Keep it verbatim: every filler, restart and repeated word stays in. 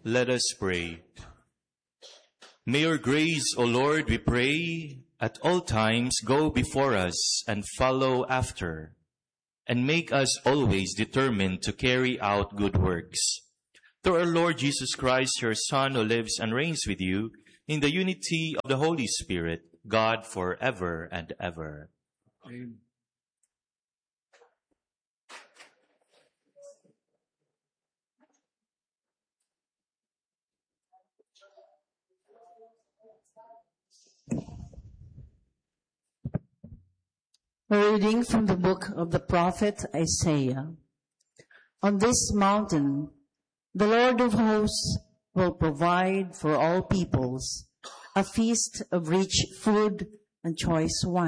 Let us pray. May your grace, O Lord, we pray, at all times go before us and follow after, and make us always determined to carry out good works. Through our Lord Jesus Christ, your Son, who lives and reigns with you in the unity of the Holy Spirit, God forever and ever. Amen. A reading from the book of the prophet Isaiah. On this mountain, the Lord of hosts will provide for all peoples a feast of rich food and choice wine.